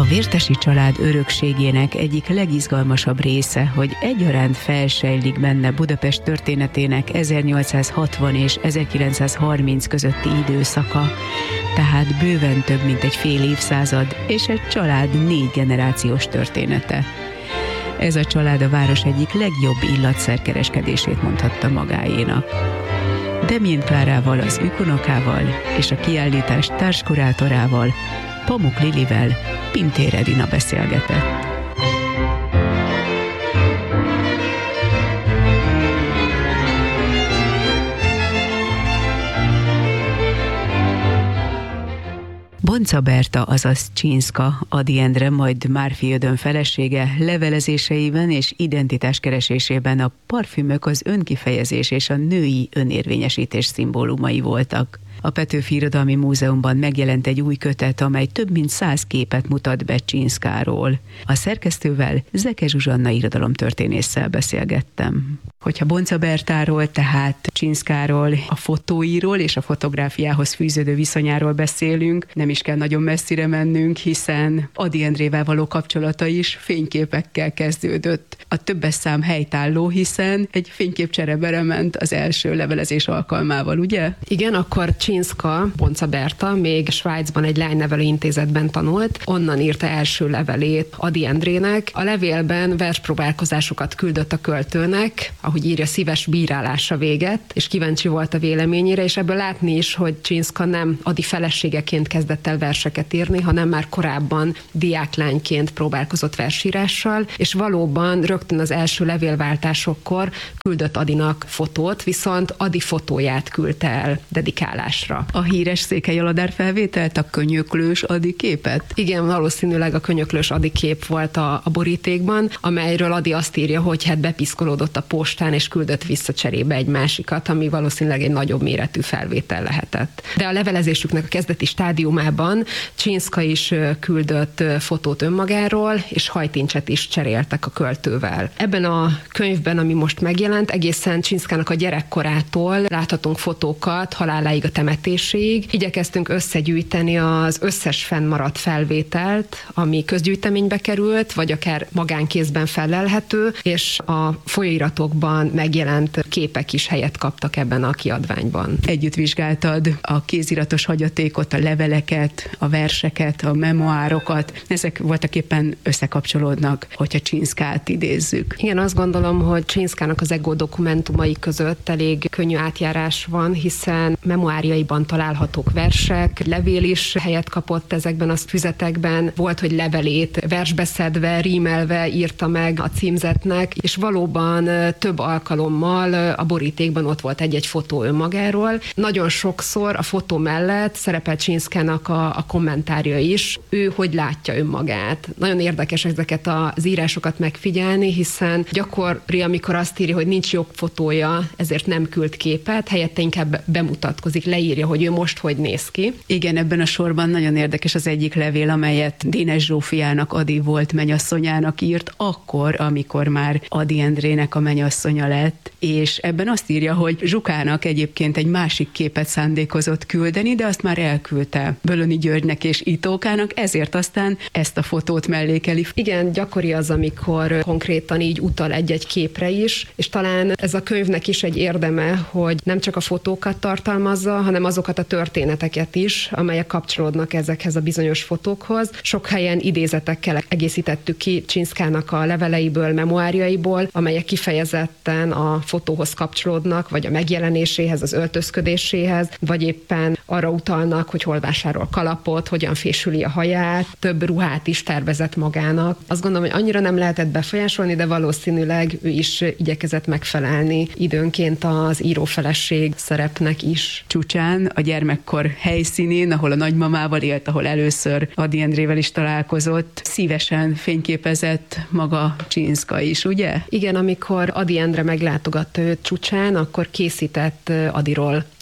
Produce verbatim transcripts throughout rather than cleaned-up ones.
A Vértesi család örökségének egyik legizgalmasabb része, hogy egyaránt felsejlik benne Budapest történetének ezernyolcszázhatvan és ezerkilencszázharminc közötti időszaka, tehát bőven több mint egy fél évszázad, és egy család négy generációs története. Ez a család a város egyik legjobb illatszerkereskedését mondhatta magáénak. Demjén Klárával, az ükunokával és a kiállítás társkurátorával, Pamuk Lilivel Pintér Edina beszélgetett. Bonca Berta, azaz Csinszka, Ady Endre, majd Márfi Ödön felesége levelezéseiben és identitáskeresésében a parfümök az önkifejezés és a női önérvényesítés szimbólumai voltak. A Petőfi Irodalmi Múzeumban megjelent egy új kötet, amely több mint száz képet mutat be Csinszkáról. A szerkesztővel, Zeke Zsuzsanna irodalomtörténésszel beszélgettem. Hogyha Bonca Bertáról, tehát Csinszkáról, a fotóiról és a fotográfiához fűződő viszonyáról beszélünk, nem is kell nagyon messzire mennünk, hiszen Ady Endrével való kapcsolata is fényképekkel kezdődött. A többes szám helytálló, hiszen egy fényképcserebere ment az első levelezés alkalmával, ugye? Igen, akkor Csinszka, Bonca Berta még Svájcban egy lánynevelő intézetben tanult, onnan írta első levelét Ady Endrének. A levélben verspróbálkozásokat küldött a költőnek, ahogy írja, szíves bírálása véget, és kíváncsi volt a véleményére, és ebből látni is, hogy Csinszka nem Ady feleségeként kezdett el verseket írni, hanem már korábban diáklányként próbálkozott versírással, és valóban rögtön az első levélváltásokkor küldött Adynak fotót, viszont Ady fotóját küldte el dedikálásra. A híres Székely Aladár felvételt, a könyöklős Ady képet? Igen, valószínűleg a könyöklős Ady kép volt a, a borítékban, amelyről Ady azt írja, hogy hát bepiszkolódott a postán, és küldött vissza cserébe egy másikat, ami valószínűleg egy nagyobb méretű felvétel lehetett. De a levelezésüknek a kezdeti stádiumában Csinszka is küldött fotót önmagáról, és hajtincset is cseréltek a költővel. Ebben a könyvben, ami most megjelent, egészen Csinszkának a gyerekkorától láthatunk fotókat haláláig, a temetéséig. Igyekeztünk összegyűjteni az összes fennmaradt felvételt, ami közgyűjteménybe került, vagy akár magánkézben fellelhető, és a folyóiratokban megjelent képek is helyet kaptak ebben a kiadványban. Együtt vizsgáltad a kéziratos hagyatékot, a leveleket, a verseket, a memoárokat. Ezek voltak éppen összekapcsolódnak, hogyha Csinszkát idézzük. Igen, azt gondolom, hogy Csinszkának az Ego dokumentumai között elég könnyű átjárás van, hiszen memoárjaiban találhatók versek, levél is helyet kapott ezekben a füzetekben. Volt, hogy levelét versbeszedve, rímelve írta meg a címzetnek, és valóban több alkalommal a borítékban ott volt egy-egy fotó önmagáról. Nagyon sokszor a fotó mellett szerepel Csinszkának a, a kommentárja is, ő hogy látja önmagát. Nagyon érdekes ezeket az írásokat megfigyelni, hiszen gyakori, amikor azt írja, hogy nincs jobb fotója, ezért nem küld képet, helyette inkább bemutatkozik, leírja, hogy ő most hogy néz ki. Igen, ebben a sorban nagyon érdekes az egyik levél, amelyet Dénes Zsófiának, Ady volt mennyasszonyának írt, akkor, amikor már Ady Endrének a mennyasszonya lett, és ebben azt írja, hogy Zsukának egyébként egy másik képet szándékozott küldeni, de azt már elküldte Bölöni Györgynek és Itókának, ezért aztán ezt a fotót mellékeli. Igen, gyakori az, amikor konkrétan így utal egy-egy képre is, és talán ez a könyvnek is egy érdeme, hogy nem csak a fotókat tartalmazza, hanem azokat a történeteket is, amelyek kapcsolódnak ezekhez a bizonyos fotókhoz. Sok helyen idézetekkel egészítettük ki Csinszkának a leveleiből, memoárjaiból, amelyek kifejezetten a fotóhoz kapcsolódnak, vagy a megjelenéséhez, az öltözködéséhez, vagy éppen arra utalnak, hogy hol vásárol kalapot, hogyan fésüli a haját, több ruhát is tervezett magának. Azt gondolom, hogy annyira nem lehetett befolyásolni, de valószínűleg ő is igyekezett megfelelni időnként az írófeleség szerepnek is. Csúcsán, a gyermekkor helyszínén, ahol a nagymamával élt, ahol először Ady Endrével is találkozott, szívesen fényképezett maga Csinszka is, ugye? Igen, amikor Ady Endre meglátogatta őt Csúcsán, akkor készített Adyról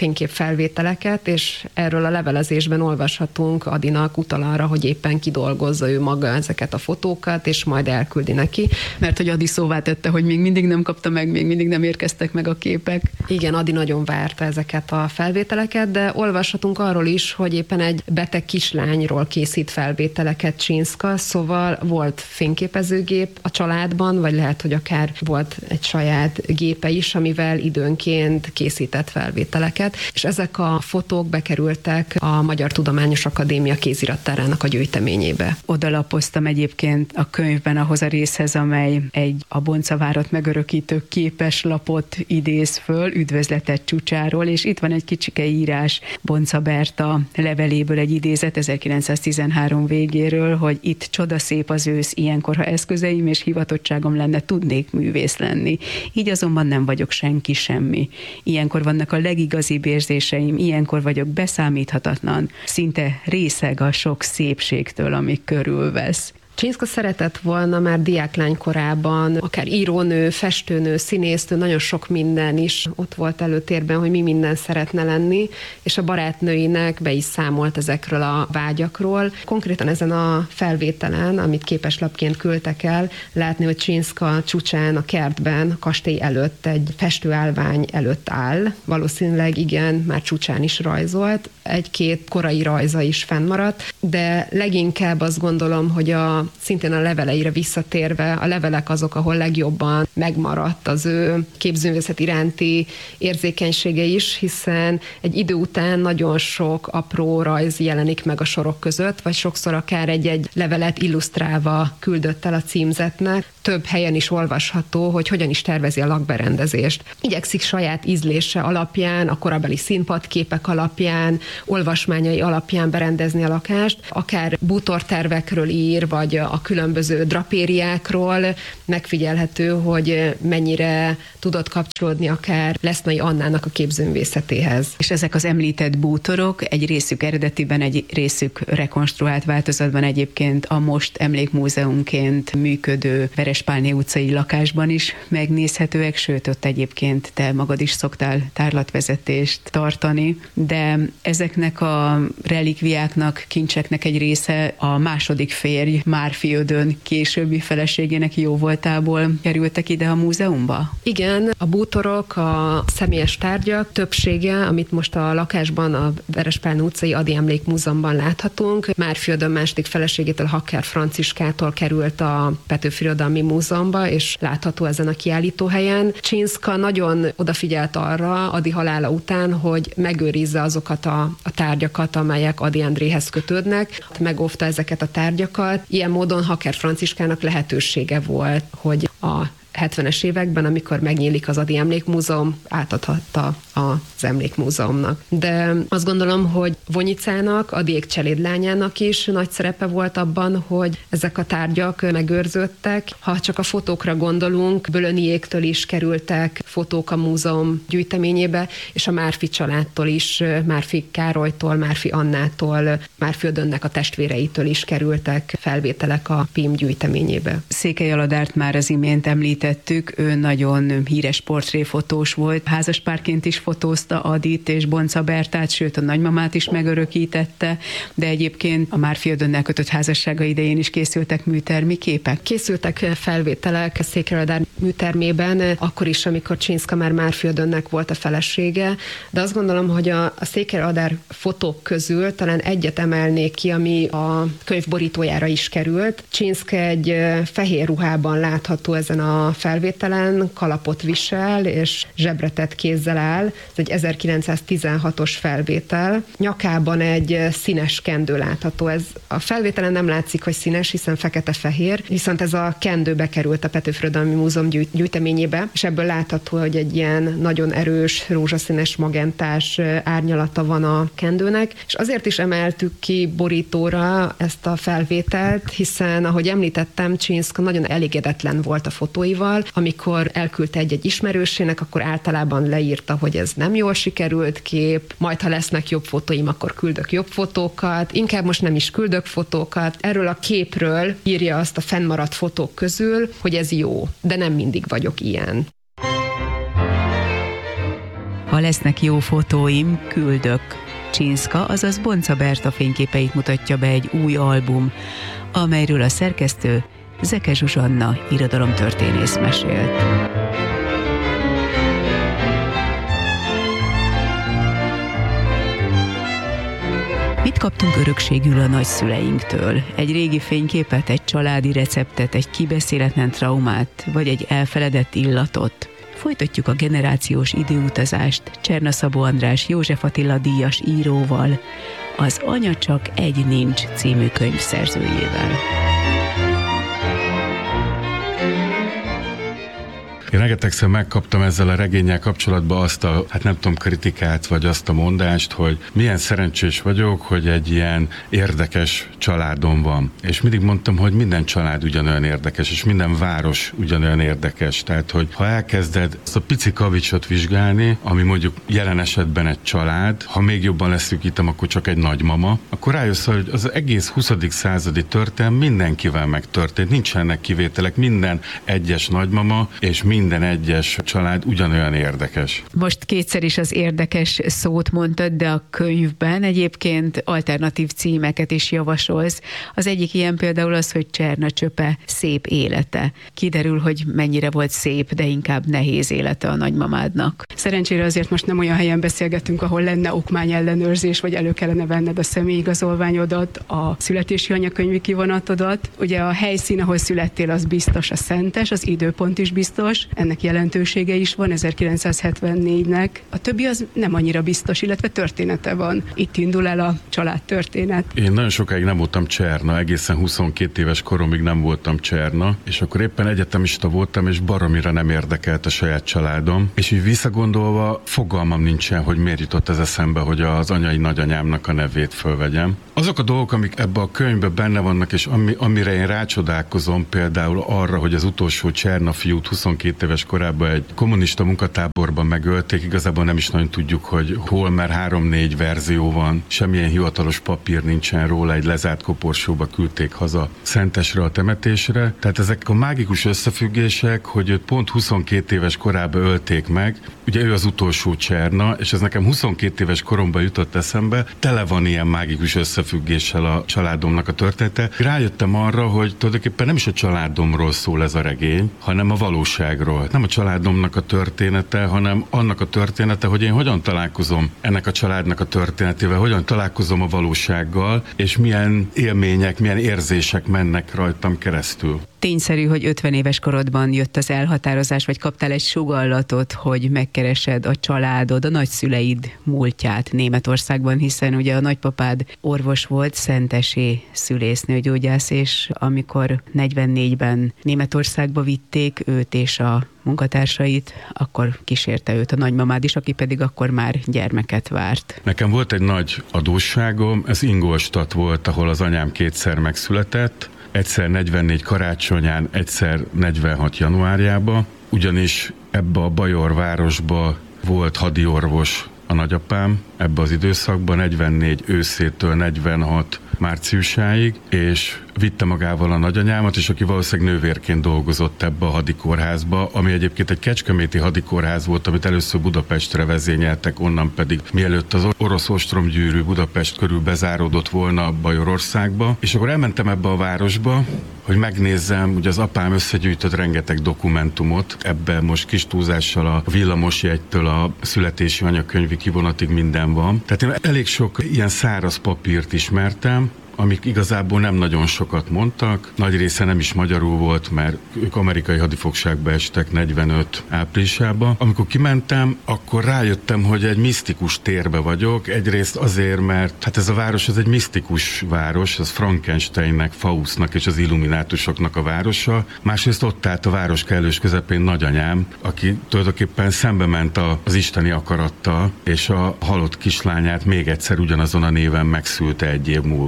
fényképfelvételeket, és erről a levelezésben olvashatunk Adinak utal arra, hogy éppen kidolgozza ő maga ezeket a fotókat, és majd elküldi neki. Mert hogy Adi szóvá tette, hogy még mindig nem kapta meg, még mindig nem érkeztek meg a képek. Igen, Adi nagyon várta ezeket a felvételeket, de olvashatunk arról is, hogy éppen egy beteg kislányról készít felvételeket Csinszka, szóval volt fényképezőgép a családban, vagy lehet, hogy akár volt egy saját gépe is, amivel időnként készített felvételeket, és ezek a fotók bekerültek a Magyar Tudományos Akadémia kézirattárának a gyűjteményébe. Odalapoztam egyébként a könyvben ahhoz a részhez, amely egy a Boncavárat megörökítő képeslapot idéz föl, üdvözletet Csucsáról, és itt van egy kicsike írás Bonca Berta leveléből egy idézet ezerkilencszáztizenhárom végéről, hogy itt csodaszép az ősz, ilyenkor, ha eszközeim és hivatottságom lenne, tudnék művész lenni. Így azonban nem vagyok senki semmi. Ilyenkor vannak a legigazibb érzéseim, ilyenkor vagyok beszámíthatatlan, szinte részeg a sok szépségtől, ami körülvesz. Csinszka szeretett volna már diáklány korában, akár írónő, festőnő, színésznő, nagyon sok minden is ott volt előtérben, hogy mi minden szeretne lenni, és a barátnőinek be is számolt ezekről a vágyakról. Konkrétan ezen a felvételen, amit képeslapként küldtek el, látni, hogy Csinszka Csucsán a kertben, a kastély előtt, egy festőállvány előtt áll. Valószínűleg igen, már Csucsán is rajzolt, egy-két korai rajza is fennmaradt, de leginkább azt gondolom, hogy a szintén a leveleire visszatérve, a levelek azok, ahol legjobban megmaradt az ő képzőművészet iránti érzékenysége is, hiszen egy idő után nagyon sok apró rajz jelenik meg a sorok között, vagy sokszor akár egy-egy levelet illusztrálva küldött el a címzetnek. Több helyen is olvasható, hogy hogyan is tervezi a lakberendezést. Igyekszik saját ízlése alapján, a korabeli színpadképek alapján, olvasmányai alapján berendezni a lakást, akár bútortervekről ír, vagy a különböző drapériákról megfigyelhető, hogy mennyire tudott kapcsolódni akár Leszmai Annának a képzőművészetéhez. És ezek az említett bútorok egy részük eredetiben, egy részük rekonstruált változatban egyébként a most emlékmúzeumként működő Verespálné utcai lakásban is megnézhetőek, sőt, ott egyébként te magad is szoktál tárlatvezetést tartani, de ezeknek a relikviáknak, kincseknek egy része a második férj, Márfi Ödön későbbi feleségének jóvoltából kerültek ide a múzeumba? Igen, a bútorok, a személyes tárgyak többsége, amit most a lakásban, a Verespálné utcai Ady Emlékmúzeumban láthatunk, Márfi Ödön második feleségétől, Hacker Franciskától került a Petőfi Irodalmi Múzeumba, és látható ezen a kiállítóhelyen. Csinszka nagyon odafigyelt arra Ady halála után, hogy megőrizze azokat a, a tárgyakat, amelyek Ady Endréhez kötődnek, megóvta ezeket a tárgyakat. Ilyen módon Hacker Franciskának lehetősége volt, hogy a hetvenes években, amikor megnyílik az Ady Emlékmúzeum, átadhatta az Emlékmúzeumnak. De azt gondolom, hogy Vonyicának, Adyék cselédlányának is nagy szerepe volt abban, hogy ezek a tárgyak megőrződtek. Ha csak a fotókra gondolunk, Bölöniéktől is kerültek fotók a múzeum gyűjteményébe, és a Márfi családtól is, Márfi Károlytól, Márfi Annától, Márfi Ödönnek a testvéreitől is kerültek felvételek a Pím gyűjteményébe. Székely Aladárt már az imént említettük, ő nagyon híres portréfotós volt. Házaspárként is fotózta Adyt és Bonca Bertát, sőt a nagymamát is megörökítette, de egyébként a Márfi Ödönnel kötött házassága idején is készültek műtermi képek. Készültek felvételek a Székely Aladár műtermében, akkor is, amikor Csinszka már Márfi Ödönnek volt a felesége, de azt gondolom, hogy a, a Székely Aladár fotók közül talán egyet emelnék ki, ami a könyv borítójára is került. Csinszka egy fehér ruhában látható ezen a felvételen, kalapot visel és zsebretett kézzel áll. Ez egy ezerkilencszáztizenhatos felvétel. Nyakában egy színes kendő látható. Ez a felvételen nem látszik, hogy színes, hiszen fekete-fehér, viszont ez a kendő bekerült a Petőfi Irodalmi Múzeum gyűjteményébe, és ebből látható, hogy egy ilyen nagyon erős, rózsaszínes, magentás árnyalata van a kendőnek, és azért is emeltük ki borítóra ezt a felvételt, hiszen, ahogy említettem, Csinszka nagyon elégedetlen volt a fotóival. Amikor elküldte egy-egy ismerősének, akkor általában leírta, hogy ez nem jól sikerült kép, majd ha lesznek jobb fotóim, akkor küldök jobb fotókat, inkább most nem is küldök fotókat. Erről a képről írja azt a fennmaradt fotók közül, hogy ez jó, de nem mindig vagyok ilyen. Ha lesznek jó fotóim, küldök. Csinszka, azaz Bonca Berta fényképeit mutatja be egy új album, amelyről a szerkesztő Zeke Zsuzsanna irodalomtörténész mesélt. Mit kaptunk örökségül a nagyszüleinktől? Egy régi fényképet, egy családi receptet, egy kibeszéletlen traumát, vagy egy elfeledett illatot? Folytatjuk a generációs időutazást Cserna Szabó András József Attila díjas íróval, az Anya csak egy nincs című könyv szerzőjével. Én rengetegszer megkaptam ezzel a regénnyel kapcsolatban azt a, hát nem tudom, kritikát, vagy azt a mondást, hogy milyen szerencsés vagyok, hogy egy ilyen érdekes családom van. És mindig mondtam, hogy minden család ugyanolyan érdekes, és minden város ugyanolyan érdekes. Tehát, hogy ha elkezded azt a pici kavicsot vizsgálni, ami mondjuk jelen esetben egy család, ha még jobban leszűkítem, akkor csak egy nagymama, akkor rájössz, hogy az egész huszadik századi történelem mindenkivel megtörtént, nincsenek kivételek, minden egyes nagymama, és minden Minden egyes család ugyanolyan érdekes. Most kétszer is az érdekes szót mondtad, de a könyvben egyébként alternatív címeket is javasolsz. Az egyik ilyen például az, hogy Cserna Csöpe szép élete. Kiderül, hogy mennyire volt szép, de inkább nehéz élete a nagymamádnak. Szerencsére azért most nem olyan helyen beszélgetünk, ahol lenne okmányellenőrzés, vagy elő kellene venned a személyigazolványodat, a születési anyakönyvi kivonatodat. Ugye a helyszín, ahol születtél, az biztos a Szentes, az időpont is biztos. Ennek jelentősége is van, ezerkilencszázhetvennégynek. A többi az nem annyira biztos, illetve története van. Itt indul el a családtörténet. Én nagyon sokáig nem voltam Cserna, egészen huszonkét éves koromig nem voltam Cserna, és akkor éppen egyetemista voltam, és baromira nem érdekelt a saját családom. És így visszagondolva fogalmam nincsen, hogy miért jutott ez eszembe, hogy az anyai nagyanyámnak a nevét fölvegyem. Azok a dolgok, amik ebbe a könyvben benne vannak, és ami, amire én rácsodálkozom, például arra, hogy az utolsó Cserna fiút huszonkét éves korában egy kommunista munkatáborban megölték, igazából nem is nagyon tudjuk, hogy hol, mert három-négy verzió van, semmilyen hivatalos papír nincsen róla, egy lezárt koporsóba küldték haza Szentesre a temetésre. Tehát ezek a mágikus összefüggések, hogy őt pont huszonkét éves korában ölték meg, ugye ő az utolsó Cserna, és ez nekem huszonkét éves koromban jutott eszembe, tele van ilyen mágikus összefüggéssel a családomnak a története. Rájöttem arra, hogy tulajdonképpen nem is a családomról szól ez a regény, hanem a valóságról. Nem a családomnak a története, hanem annak a története, hogy én hogyan találkozom ennek a családnak a történetével, hogyan találkozom a valósággal, és milyen élmények, milyen érzések mennek rajtam keresztül. Tényszerű, hogy ötven éves korodban jött az elhatározás, vagy kaptál egy sugallatot, hogy megkeresed a családod, a nagyszüleid múltját Németországban, hiszen ugye a nagypapád orvos volt, szentesi szülésznőgyógyász, és amikor negyvennégyben Németországba vitték őt és a munkatársait, akkor kísérte őt a nagymamád is, aki pedig akkor már gyermeket várt. Nekem volt egy nagy adósságom, ez Ingolstadt volt, ahol az anyám kétszer megszületett, egyszer negyvennégy karácsonyán, egyszer negyvenhat januárjában, ugyanis ebbe a Bajor városba volt hadiorvos a nagyapám ebbe az időszakban, negyvennégy őszétől negyvenhat márciusáig, és vitte magával a nagyanyámat, és aki valószínűleg nővérként dolgozott ebbe a hadikórházba, ami egyébként egy kecskeméti hadikórház volt, amit először Budapestre vezényeltek, onnan pedig mielőtt az orosz ostromgyűrű Budapest körül bezáródott volna Bajorországba. És akkor elmentem ebbe a városba, hogy megnézzem, ugye az apám összegyűjtött rengeteg dokumentumot, ebben most kis túlzással a villamosjegytől a születési anyakönyvi kivonatig minden van. Tehát én elég sok ilyen száraz papírt ismertem, amik igazából nem nagyon sokat mondtak. Nagy része nem is magyarul volt, mert ők amerikai hadifogságba estek negyvenöt áprilisában. Amikor kimentem, akkor rájöttem, hogy egy misztikus térbe vagyok. Egyrészt azért, mert hát ez a város, ez egy misztikus város, ez Frankensteinnek, Faustnak és az illuminátusoknak a városa. Másrészt ott állt a város kellős közepén nagyanyám, aki tulajdonképpen szembe ment az isteni akarattal, és a halott kislányát még egyszer ugyanazon a néven megszülte egy év múlva.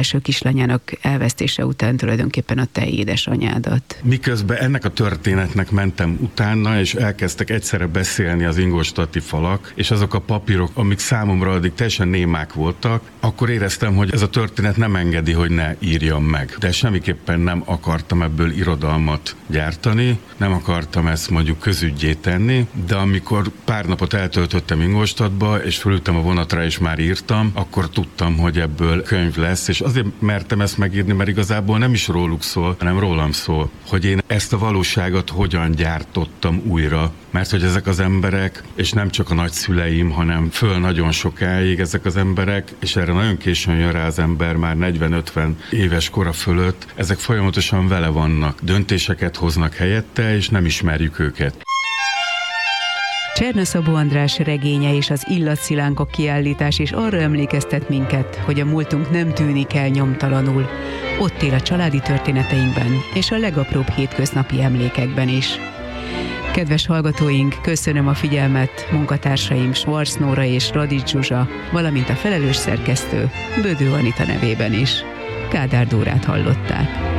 első kislányának elvesztése után tulajdonképpen a te édesanyádat. Miközben ennek a történetnek mentem utána, és elkezdtek egyszerre beszélni az ingolstadti falak, és azok a papírok, amik számomra addig teljesen némák voltak, akkor éreztem, hogy ez a történet nem engedi, hogy ne írjam meg. De semmiképpen nem akartam ebből irodalmat gyártani, nem akartam ezt mondjuk közüggyé tenni, de amikor pár napot eltöltöttem Ingolstadtba, és fölültem a vonatra, és már írtam, akkor tudtam, hogy ebből könyv lesz, és azért mertem ezt megírni, mert igazából nem is róluk szól, hanem rólam szól, hogy én ezt a valóságot hogyan gyártottam újra. Mert hogy ezek az emberek, és nem csak a nagyszüleim, hanem föl nagyon sokáig ezek az emberek, és erre nagyon későn jön rá az ember már negyven-ötven éves kora fölött, ezek folyamatosan vele vannak, döntéseket hoznak helyette, és nem ismerjük őket. Cserna Szabó András regénye és az Illatszilánkok kiállítás is arra emlékeztet minket, hogy a múltunk nem tűnik el nyomtalanul. Ott él a családi történeteinkben és a legapróbb hétköznapi emlékekben is. Kedves hallgatóink, köszönöm a figyelmet munkatársaim Schwarz Nóra és Radics Zsuzsa, valamint a felelős szerkesztő Bödő Anita nevében is. Kádár Dórát hallották.